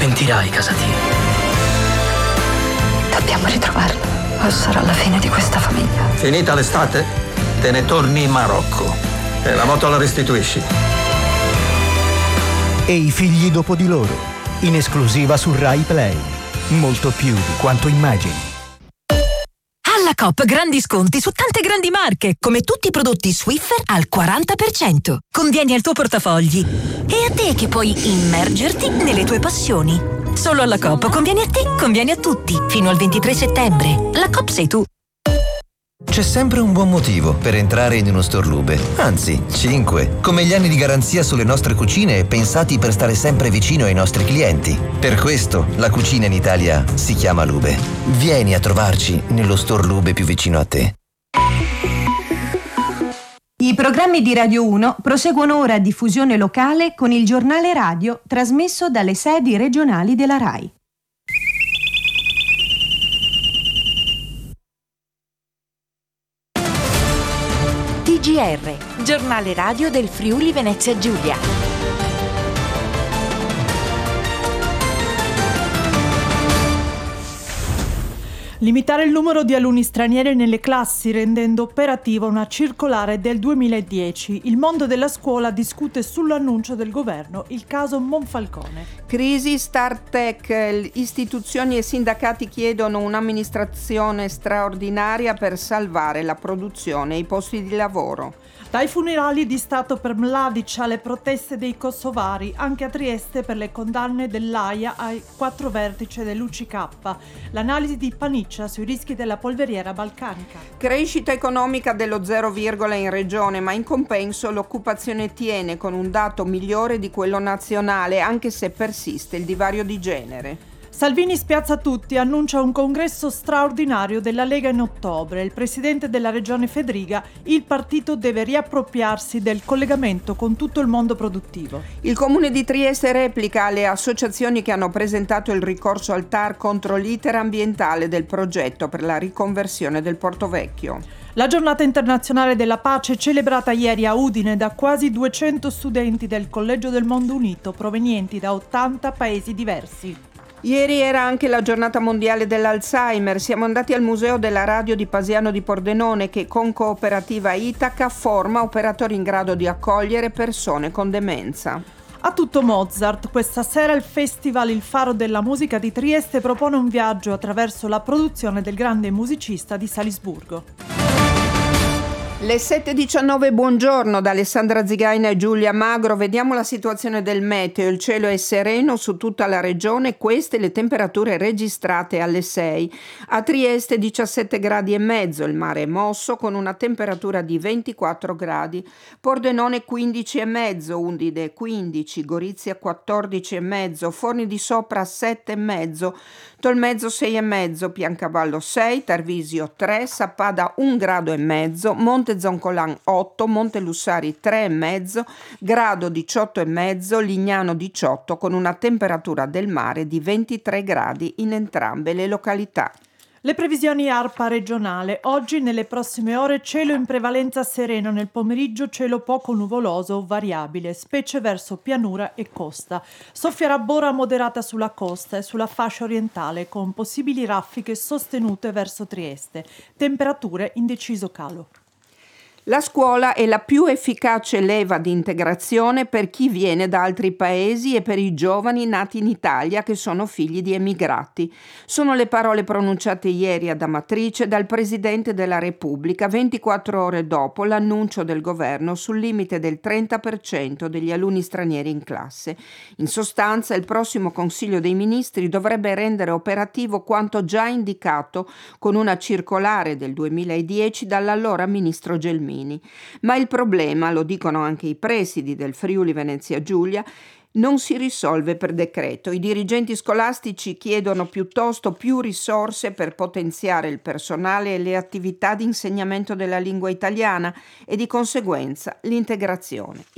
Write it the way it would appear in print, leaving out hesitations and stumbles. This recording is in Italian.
pentirai, Casati. Dobbiamo ritrovarlo, o sarà la fine di questa famiglia. Finita l'estate, te ne torni in Marocco e la moto la restituisci. E i figli dopo di loro, in esclusiva su Rai Play. Molto più di quanto immagini. Alla Coop grandi sconti su tante grandi marche, come tutti i prodotti Swiffer al 40%. Convieni al tuo portafogli. E a te che puoi immergerti nelle tue passioni. Solo alla Coop convieni a te, convieni a tutti. Fino al 23 settembre. La Coop sei tu. C'è sempre un buon motivo per entrare in uno store Lube. Anzi, 5. Come gli anni di garanzia sulle nostre cucine pensati per stare sempre vicino ai nostri clienti. Per questo la cucina in Italia si chiama Lube. Vieni a trovarci nello store Lube più vicino a te. I programmi di Radio 1 proseguono ora a diffusione locale con il giornale radio trasmesso dalle sedi regionali della RAI. TGR, giornale radio del Friuli Venezia Giulia. Limitare il numero di alunni stranieri nelle classi rendendo operativa una circolare del 2010. Il mondo della scuola discute sull'annuncio del governo, il caso Monfalcone. Crisi Start Tech, istituzioni e sindacati chiedono un'amministrazione straordinaria per salvare la produzione e i posti di lavoro. Dai funerali di Stato per Mladic alle proteste dei kosovari, anche a Trieste per le condanne dell'AIA ai 4 vertici dell'UCK. L'analisi di Paniccia sui rischi della polveriera balcanica. Crescita economica dello 0, in regione, ma in compenso l'occupazione tiene con un dato migliore di quello nazionale, anche se persiste il divario di genere. Salvini spiazza tutti, annuncia un congresso straordinario della Lega in ottobre. Il presidente della regione Fedriga, il partito deve riappropriarsi del collegamento con tutto il mondo produttivo. Il comune di Trieste replica alle associazioni che hanno presentato il ricorso al TAR contro l'iter ambientale del progetto per la riconversione del Porto Vecchio. La giornata internazionale della pace celebrata ieri a Udine da quasi 200 studenti del Collegio del Mondo Unito provenienti da 80 paesi diversi. Ieri era anche la giornata mondiale dell'Alzheimer. Siamo andati al Museo della Radio di Pasiano di Pordenone che con cooperativa Itaca forma operatori in grado di accogliere persone con demenza. A tutto Mozart, questa sera il festival Il Faro della Musica di Trieste propone un viaggio attraverso la produzione del grande musicista di Salisburgo. Le 7:19, buongiorno da Alessandra Zigaina e Giulia Magro. Vediamo la situazione del meteo. Il cielo è sereno su tutta la regione, queste le temperature registrate alle 6. A Trieste 17 gradi e mezzo, il mare è mosso con una temperatura di 24 gradi. Pordenone 15 e mezzo, Udine 15, Gorizia 14 e mezzo, Forni di Sopra 7 e mezzo, Tolmezzo 6 e mezzo, Piancavallo 6, Tarvisio 3, Sappada 1 grado e mezzo, Monte Zoncolan 8, Monte Lussari 3 e mezzo, Grado 18 e mezzo, Lignano 18 con una temperatura del mare di 23 gradi in entrambe le località. Le previsioni ARPA regionale. Oggi nelle prossime ore cielo in prevalenza sereno, nel pomeriggio cielo poco nuvoloso o variabile, specie verso pianura e costa. Soffierà bora moderata sulla costa e sulla fascia orientale con possibili raffiche sostenute verso Trieste. Temperature in deciso calo. La scuola è la più efficace leva di integrazione per chi viene da altri paesi e per i giovani nati in Italia che sono figli di emigrati. Sono le parole pronunciate ieri ad Amatrice dal Presidente della Repubblica 24 ore dopo l'annuncio del governo sul limite del 30% degli alunni stranieri in classe. In sostanza, il prossimo Consiglio dei Ministri dovrebbe rendere operativo quanto già indicato con una circolare del 2010 dall'allora Ministro Gelmini. Ma il problema, lo dicono anche i presidi del Friuli Venezia Giulia, non si risolve per decreto. I dirigenti scolastici chiedono piuttosto più risorse per potenziare il personale e le attività di insegnamento della lingua italiana e di conseguenza l'integrazione.